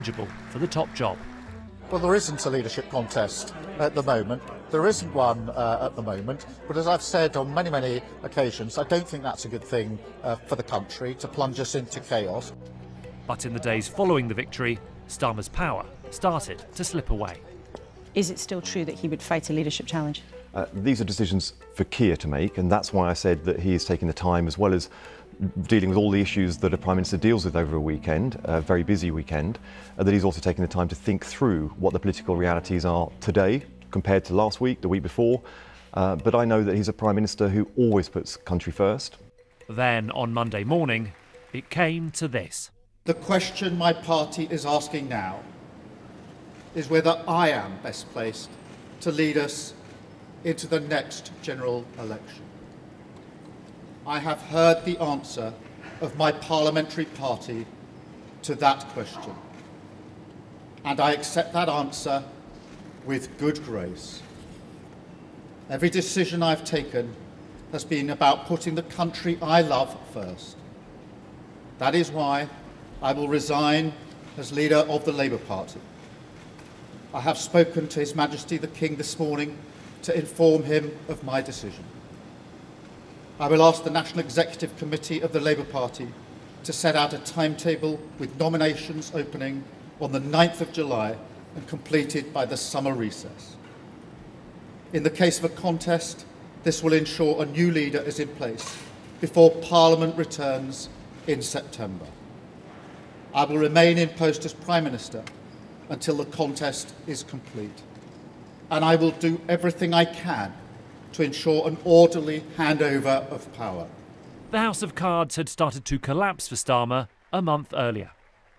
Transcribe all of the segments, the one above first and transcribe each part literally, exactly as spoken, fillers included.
for the top job. Well, there isn't a leadership contest at the moment. There isn't one uh, at the moment. But as I've said on many, many occasions, I don't think that's a good thing uh, for the country, to plunge us into chaos. But in the days following the victory, Starmer's power started to slip away. Is it still true that he would fight a leadership challenge? Uh, these are decisions for Keir to make, and that's why I said that he is taking the time, as well as dealing with all the issues that a Prime Minister deals with over a weekend, a very busy weekend, uh, that he's also taking the time to think through what the political realities are today compared to last week, the week before. Uh, but I know that he's a Prime Minister who always puts country first. Then, on Monday morning, it came to this. The question my party is asking now is whether I am best placed to lead us into the next general election. I have heard the answer of my parliamentary party to that question, and I accept that answer with good grace. Every decision I've taken has been about putting the country I love first. That is why I will resign as leader of the Labour Party. I have spoken to His Majesty the King this morning to inform him of my decision. I will ask the National Executive Committee of the Labour Party to set out a timetable with nominations opening on the ninth of July and completed by the summer recess. In the case of a contest, this will ensure a new leader is in place before Parliament returns in September. I will remain in post as Prime Minister until the contest is complete, and I will do everything I can to ensure an orderly handover of power. The House of Cards had started to collapse for Starmer a month earlier.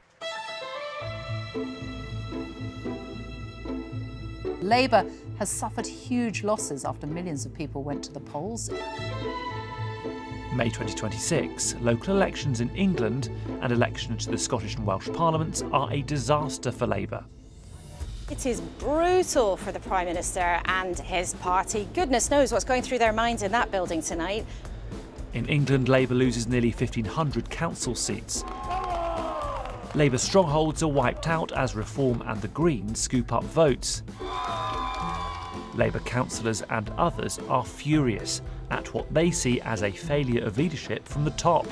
Labour has suffered huge losses after millions of people went to the polls. May twenty twenty-six, local elections in England and elections to the Scottish and Welsh Parliaments are a disaster for Labour. It is brutal for the Prime Minister and his party. Goodness knows what's going through their minds in that building tonight. In England, Labour loses nearly fifteen hundred council seats. Labour strongholds are wiped out as Reform and the Greens scoop up votes. Labour councillors and others are furious at what they see as a failure of leadership from the top.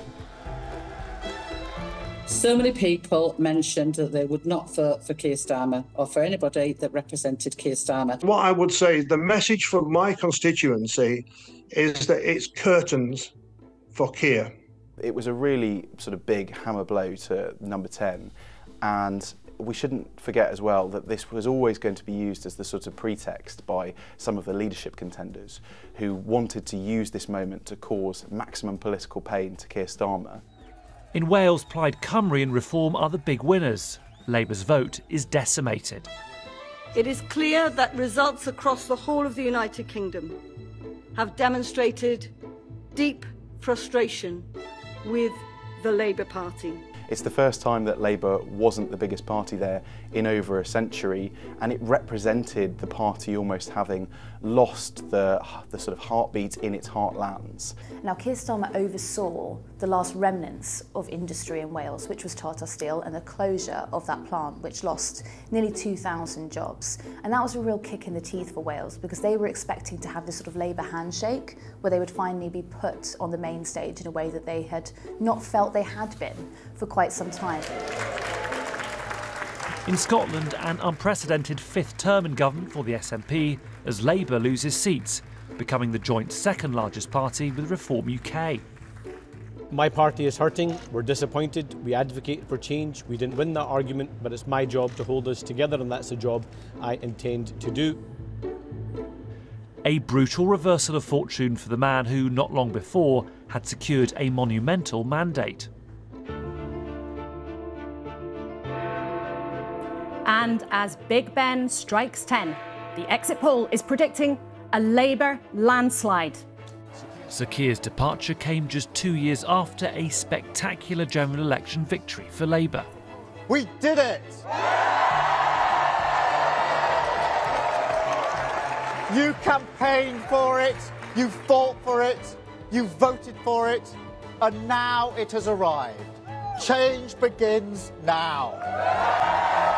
So many people mentioned that they would not vote for Keir Starmer or for anybody that represented Keir Starmer. What I would say is the message from my constituency is that it's curtains for Keir. It was a really sort of big hammer blow to number ten, and we shouldn't forget as well that this was always going to be used as the sort of pretext by some of the leadership contenders who wanted to use this moment to cause maximum political pain to Keir Starmer. In Wales, Plaid Cymru and Reform are the big winners. Labour's vote is decimated. It is clear that results across the whole of the United Kingdom have demonstrated deep frustration with the Labour Party. It's the first time that Labour wasn't the biggest party there in over a century, and it represented the party almost having lost the, the sort of heartbeat in its heartlands. Now, Keir Starmer oversaw the last remnants of industry in Wales, which was Tata Steel, and the closure of that plant, which lost nearly two thousand jobs. And that was a real kick in the teeth for Wales, because they were expecting to have this sort of Labour handshake, where they would finally be put on the main stage in a way that they had not felt they had been for quite some time. In Scotland, an unprecedented fifth term in government for the S N P as Labour loses seats, becoming the joint second largest party with Reform U K. My party is hurting, we're disappointed, we advocate for change, we didn't win that argument, but it's my job to hold us together, and that's a job I intend to do. A brutal reversal of fortune for the man who, not long before, had secured a monumental mandate. And as Big Ben strikes ten, the exit poll is predicting a Labour landslide. Sir Keir's departure came just two years after a spectacular general election victory for Labour. We did it! You campaigned for it, you fought for it, you voted for it, and now it has arrived. Change begins now.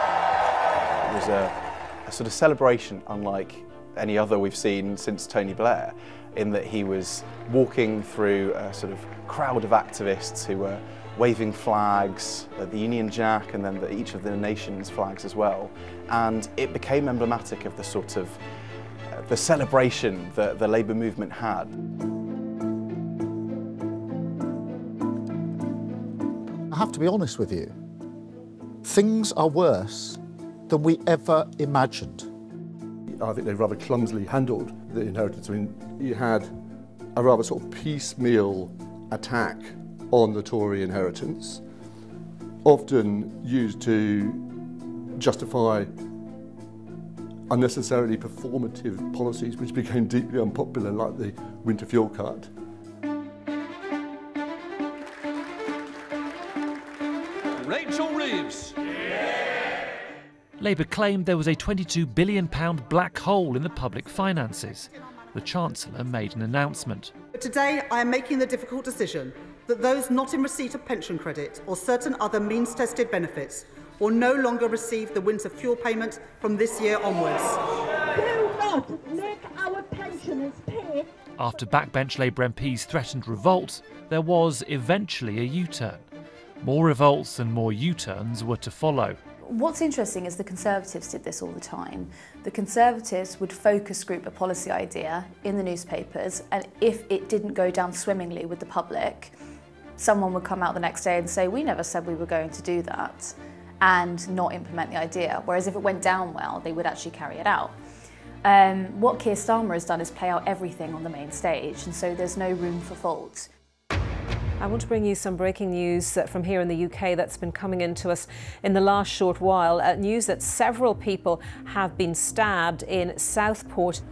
was a, a sort of celebration unlike any other we've seen since Tony Blair, in that he was walking through a sort of crowd of activists who were waving flags, uh, the Union Jack, and then the, each of the nation's flags as well. And it became emblematic of the sort of uh, the celebration that the Labour movement had. I have to be honest with you. Things are worse than we ever imagined. I think they rather clumsily handled the inheritance. I mean, you had a rather sort of piecemeal attack on the Tory inheritance, often used to justify unnecessarily performative policies which became deeply unpopular, like the winter fuel cut. Rachel Reeves. Labour claimed there was a twenty-two billion pounds black hole in the public finances. The Chancellor made an announcement. Today I am making the difficult decision that those not in receipt of pension credit or certain other means-tested benefits will no longer receive the winter fuel payment from this year onwards. Do not make our pensioners pay. After backbench Labour M Ps threatened revolt, there was eventually a U-turn. More revolts and more U-turns were to follow. What's interesting is the Conservatives did this all the time. The Conservatives would focus group a policy idea in the newspapers, and if it didn't go down swimmingly with the public, someone would come out the next day and say, we never said we were going to do that, and not implement the idea. Whereas if it went down well, they would actually carry it out. Um, what Keir Starmer has done is play out everything on the main stage, and so there's no room for fault. I want to bring you some breaking news from here in the U K that's been coming into us in the last short while. Uh, news that several people have been stabbed in Southport.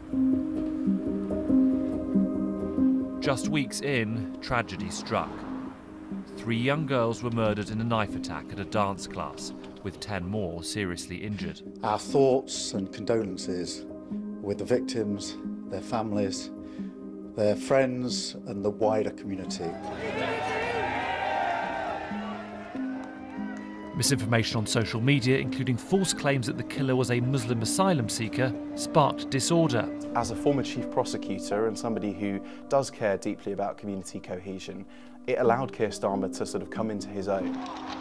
Just weeks in, tragedy struck. Three young girls were murdered in a knife attack at a dance class, with ten more seriously injured. Our thoughts and condolences with the victims, their families, their friends and the wider community. Misinformation on social media, including false claims that the killer was a Muslim asylum seeker, sparked disorder. As a former chief prosecutor and somebody who does care deeply about community cohesion, it allowed Keir Starmer to sort of come into his own.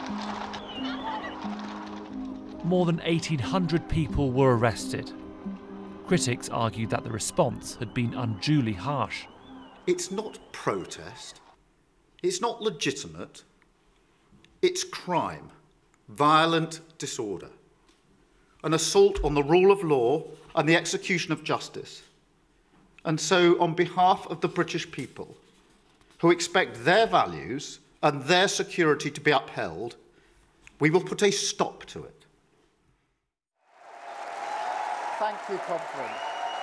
More than eighteen hundred people were arrested. Critics argued that the response had been unduly harsh. It's not protest, it's not legitimate, it's crime, violent disorder, an assault on the rule of law and the execution of justice. And so, on behalf of the British people, who expect their values and their security to be upheld, we will put a stop to it. Thank you, Conference.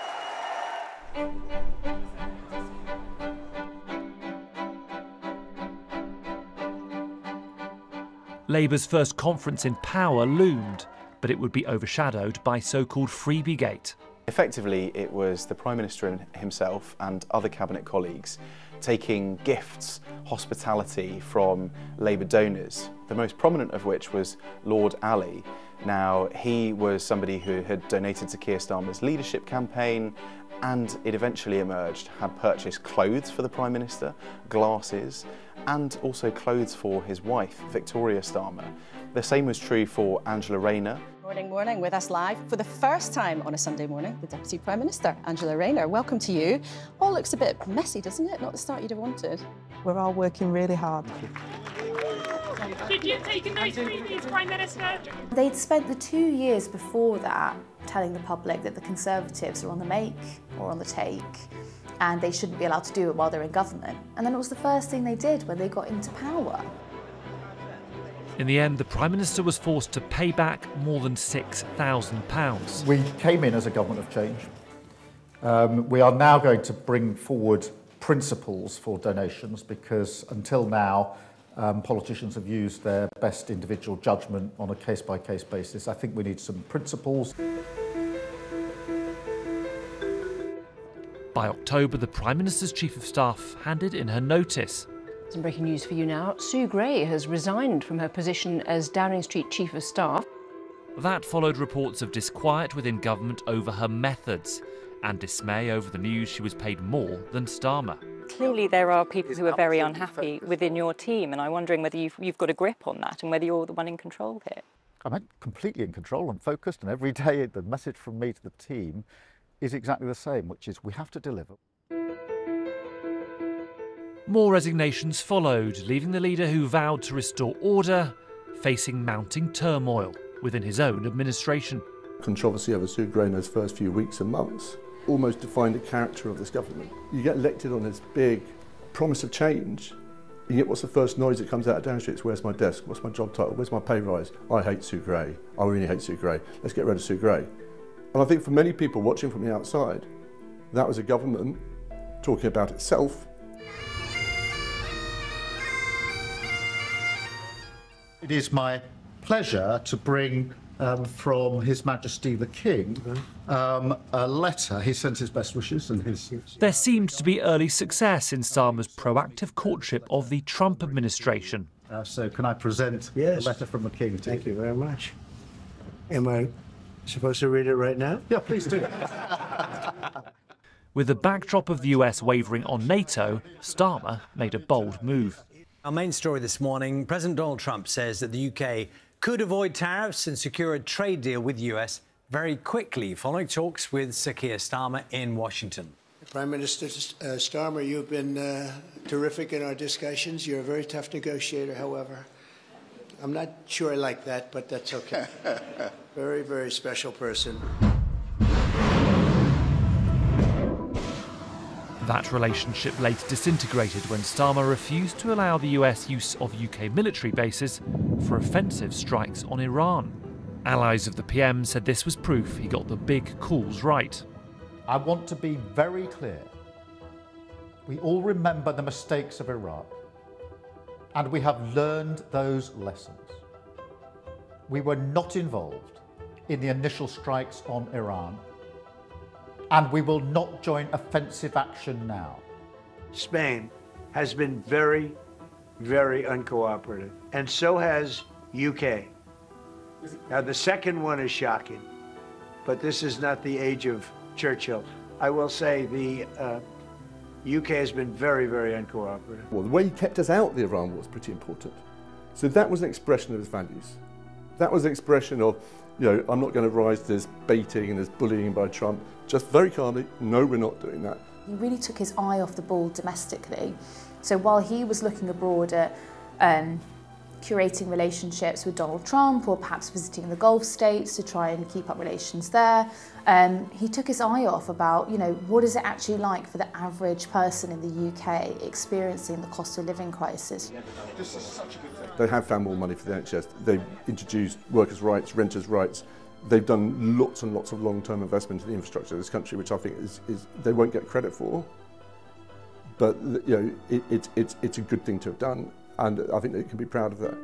Labour's first conference in power loomed, but it would be overshadowed by so-called Freebiegate. Effectively, it was the Prime Minister himself and other cabinet colleagues taking gifts, hospitality from Labour donors, the most prominent of which was Lord Ali. Now, he was somebody who had donated to Keir Starmer's leadership campaign, and it eventually emerged, had purchased clothes for the Prime Minister, glasses, and also clothes for his wife, Victoria Starmer. The same was true for Angela Rayner. Morning, morning, with us live for the first time on a Sunday morning, the Deputy Prime Minister, Angela Rayner. Welcome to you. All looks a bit messy, doesn't it? Not the start you'd have wanted. We're all working really hard. Did you take a note of these, Prime Minister? They'd spent the two years before that telling the public that the Conservatives are on the make or on the take, and they shouldn't be allowed to do it while they're in government. And then it was the first thing they did when they got into power. In the end, the Prime Minister was forced to pay back more than six thousand pounds. We came in as a government of change. Um, we are now going to bring forward principles for donations, because until now, um, politicians have used their best individual judgment on a case-by-case basis. I think we need some principles. By October, the Prime Minister's Chief of Staff handed in her notice. Some breaking news for you now. Sue Gray has resigned from her position as Downing Street Chief of Staff. That followed reports of disquiet within government over her methods and dismay over the news she was paid more than Starmer. Clearly there are people who are very unhappy within your team, and I'm wondering whether you've, you've got a grip on that and whether you're the one in control here. I'm completely in control and focused, and every day the message from me to the team is exactly the same, which is we have to deliver. More resignations followed, leaving the leader who vowed to restore order facing mounting turmoil within his own administration. Controversy over Sue Gray in those first few weeks and months almost defined the character of this government. You get elected on this big promise of change, and yet what's the first noise that comes out of Downing Street? It's, where's my desk? What's my job title? Where's my pay rise? I hate Sue Gray. I really hate Sue Gray. Let's get rid of Sue Gray. And I think for many people watching from the outside, that was a government talking about itself. It is my pleasure to bring um, from His Majesty the King um, a letter. He sends his best wishes and his... There seemed to be early success in Starmer's proactive courtship of the Trump administration. Uh, so can I present Yes. a letter from the King to Thank you very much. Am I supposed to read it right now? Yeah, please do. With the backdrop of the U S wavering on NATO, Starmer made a bold move. Our main story this morning, President Donald Trump says that the U K could avoid tariffs and secure a trade deal with the U S very quickly, following talks with Sir Keir Starmer in Washington. Prime Minister uh, Starmer, you've been uh, terrific in our discussions. You're a very tough negotiator, however. I'm not sure I like that, but that's okay. Very, very special person. That relationship later disintegrated when Starmer refused to allow the U S use of U K military bases for offensive strikes on Iran. Allies of the P M said this was proof he got the big calls right. I want to be very clear. We all remember the mistakes of Iraq, and we have learned those lessons. We were not involved in the initial strikes on Iran, and we will not join offensive action now. Spain has been very, very uncooperative, and so has U K. Now, the second one is shocking, but this is not the age of Churchill. I will say the uh, U K has been very, very uncooperative. Well, the way he kept us out of the Iran war was pretty important. So that was an expression of his values. That was an expression of, you know, I'm not going to rise to this baiting and this bullying by Trump. Just very calmly, no, we're not doing that. He really took his eye off the ball domestically. So while he was looking abroad at um, curating relationships with Donald Trump, or perhaps visiting the Gulf states to try and keep up relations there, um, he took his eye off about, you know, what is it actually like for the average person in the U K experiencing the cost of living crisis. This is such a good thing. They have found more money for the N H S. They've introduced workers' rights, renters' rights. They've done lots and lots of long-term investment in the infrastructure of this country, which I think is, is they won't get credit for. But you know, it, it, it's, it's a good thing to have done, and I think they can be proud of that.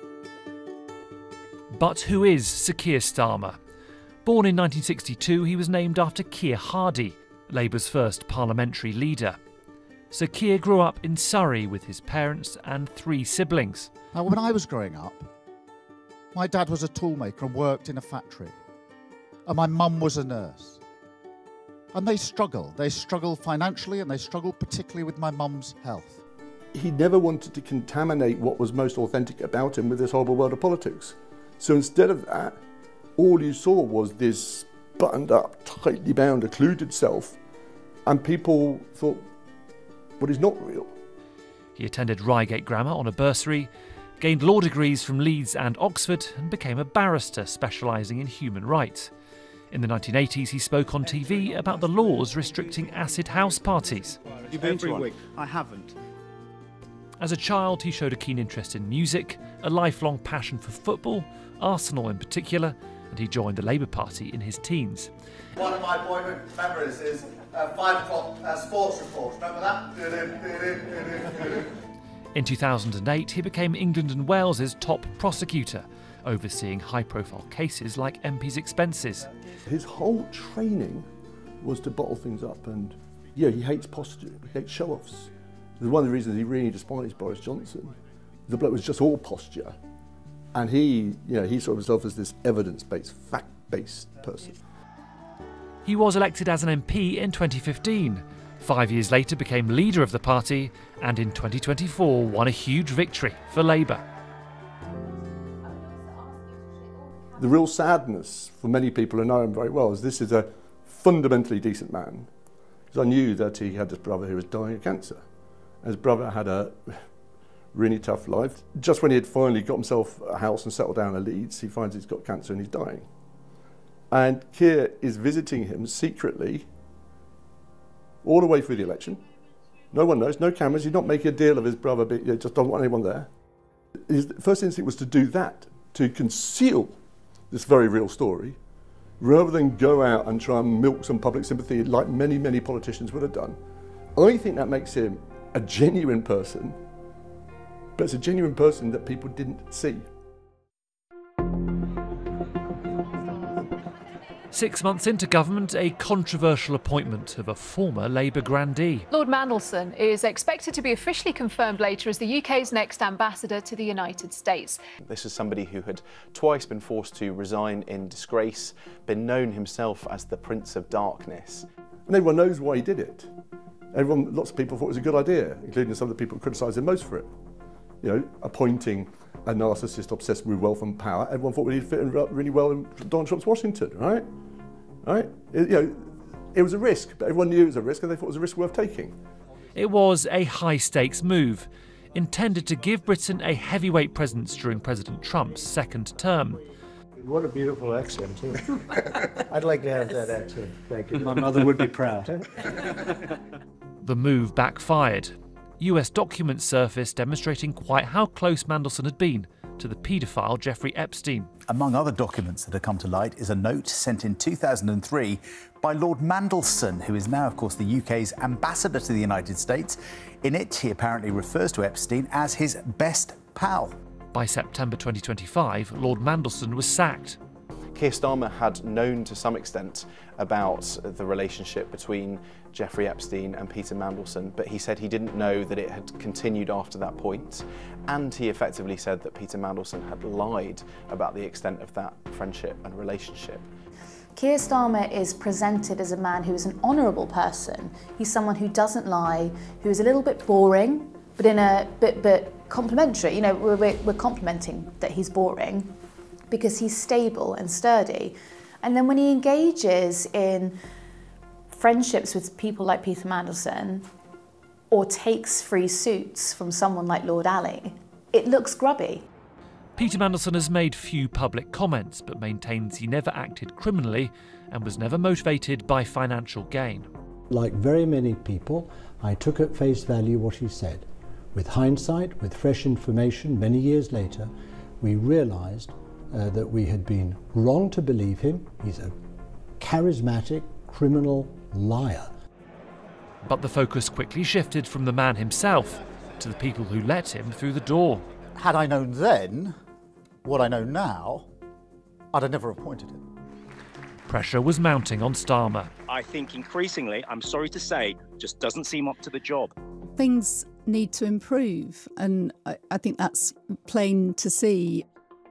But who is Sir Keir Starmer? Born in nineteen sixty-two, he was named after Keir Hardie, Labour's first parliamentary leader. Sir Keir grew up in Surrey with his parents and three siblings. Now, when I was growing up, my dad was a toolmaker and worked in a factory, and my mum was a nurse. And they struggled. They struggled financially, and they struggled particularly with my mum's health. He never wanted to contaminate what was most authentic about him with this horrible world of politics. So instead of that, all you saw was this buttoned up, tightly bound, occluded self, and people thought, well, he's not real. He attended Reigate Grammar on a bursary, gained law degrees from Leeds and Oxford, and became a barrister specialising in human rights. In the nineteen eighties, he spoke on T V about the laws restricting acid house parties. You've been to one? I haven't. As a child, he showed a keen interest in music, a lifelong passion for football, Arsenal in particular, and he joined the Labour Party in his teens. One of my boyhood memories is uh, five o'clock uh, sports report. Remember that? In two thousand eight, he became England and Wales's top prosecutor, overseeing high-profile cases like M P's expenses. His whole training was to bottle things up, and yeah, he hates posture, he hates show-offs. One of the reasons he really despised Boris Johnson, the bloke was just all posture, And he, you know, he saw himself as this evidence-based, fact-based person. He was elected as an M P in twenty fifteen. Five years later became leader of the party, and in twenty twenty-four won a huge victory for Labour. The real sadness for many people who know him very well is this is a fundamentally decent man. Because I knew that he had this brother who was dying of cancer. His brother had a really tough life. Just when he had finally got himself a house and settled down in Leeds, he finds he's got cancer and he's dying. And Keir is visiting him secretly all the way through the election. No one knows, no cameras, he's not making a deal of his brother, but he just doesn't want anyone there. His first instinct was to do that, to conceal this very real story, rather than go out and try and milk some public sympathy like many, many politicians would have done. I think that makes him a genuine person, but it's a genuine person that people didn't see. Six months into government, a controversial appointment of a former Labour grandee. Lord Mandelson is expected to be officially confirmed later as the U K's next ambassador to the United States. This is somebody who had twice been forced to resign in disgrace, been known himself as the Prince of Darkness. And everyone knows why he did it. Everyone, lots of people thought it was a good idea, including some of the people who criticised him most for it. You know, appointing a narcissist obsessed with wealth and power. Everyone thought he'd fit in really well in Donald Trump's Washington, right? Right? It, you know, it was a risk, but everyone knew it was a risk and they thought it was a risk worth taking. It was a high-stakes move, intended to give Britain a heavyweight presence during President Trump's second term. What a beautiful accent, too. I'd like to have that accent. Thank you. My mother would be proud. The move backfired. U S documents surfaced demonstrating quite how close Mandelson had been to the paedophile Jeffrey Epstein. Among other documents that have come to light is a note sent in two thousand three by Lord Mandelson, who is now, of course, the U K's ambassador to the United States. In it, he apparently refers to Epstein as his best pal. By September twenty twenty-five, Lord Mandelson was sacked. Keir Starmer had known to some extent about the relationship between Jeffrey Epstein and Peter Mandelson, but he said he didn't know that it had continued after that point, and he effectively said that Peter Mandelson had lied about the extent of that friendship and relationship. Keir Starmer is presented as a man who is an honourable person. He's someone who doesn't lie, who is a little bit boring, but in a bit, but complimentary. You know, we're, we're complimenting that he's boring because he's stable and sturdy. And then when he engages in friendships with people like Peter Mandelson or takes free suits from someone like Lord Ali, it looks grubby. Peter Mandelson has made few public comments, but maintains he never acted criminally and was never motivated by financial gain. Like very many people, I took at face value what he said. With hindsight, with fresh information, many years later, we realised uh, that we had been wrong to believe him. He's a charismatic criminal liar. But the focus quickly shifted from the man himself to the people who let him through the door. Had I known then what I know now, I'd have never appointed him. Pressure was mounting on Starmer. I think increasingly, I'm sorry to say, just doesn't seem up to the job. Things need to improve, and I, I think that's plain to see.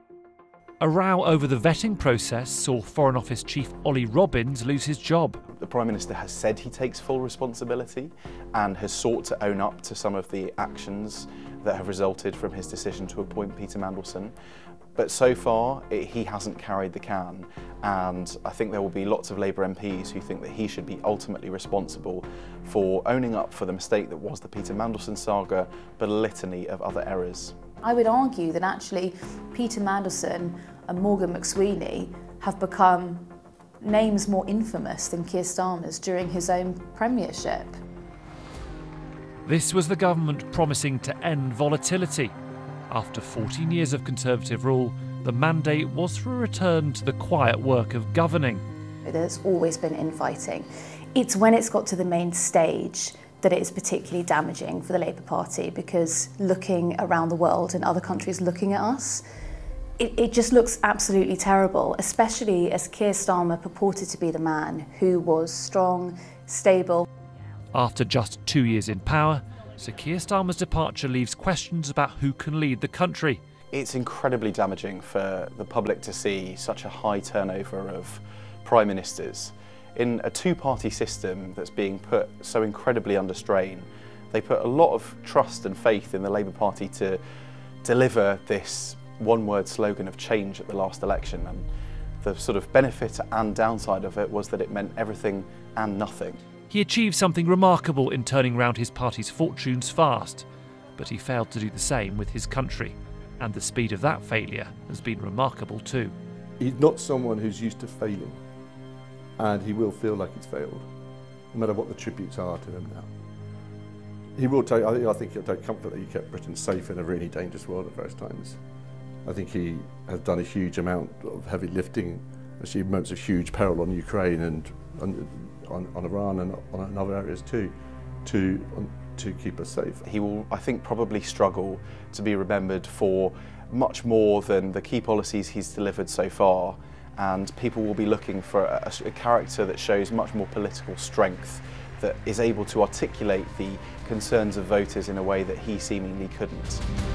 A row over the vetting process saw Foreign Office Chief Ollie Robbins lose his job. The Prime Minister has said he takes full responsibility and has sought to own up to some of the actions that have resulted from his decision to appoint Peter Mandelson. But so far, it, he hasn't carried the can, and I think there will be lots of Labour M Ps who think that he should be ultimately responsible for owning up for the mistake that was the Peter Mandelson saga, but a litany of other errors. I would argue that actually Peter Mandelson and Morgan McSweeney have become names more infamous than Keir Starmer's during his own premiership. This was the government promising to end volatility. After fourteen years of Conservative rule, the mandate was for a return to the quiet work of governing. There's always been infighting. It's when it's got to the main stage that it is particularly damaging for the Labour Party, because looking around the world and other countries looking at us, it, it just looks absolutely terrible, especially as Keir Starmer purported to be the man who was strong, stable. After just two years in power, Sir Keir Starmer's departure leaves questions about who can lead the country. It's incredibly damaging for the public to see such a high turnover of prime ministers. In a two-party system that's being put so incredibly under strain, they put a lot of trust and faith in the Labour Party to deliver this one-word slogan of change at the last election, and the sort of benefit and downside of it was that it meant everything and nothing. He achieved something remarkable in turning round his party's fortunes fast, but he failed to do the same with his country, and the speed of that failure has been remarkable too. He's not someone who's used to failing, and he will feel like he's failed, no matter what the tributes are to him now. He will take, I think, I think he'll take comfort that he kept Britain safe in a really dangerous world at various times. I think he has done a huge amount of heavy lifting, actually moments of huge peril on Ukraine and on, on, on Iran and on other areas too, to, on, to keep us safe. He will, I think, probably struggle to be remembered for much more than the key policies he's delivered so far, and people will be looking for a, a character that shows much more political strength, that is able to articulate the concerns of voters in a way that he seemingly couldn't.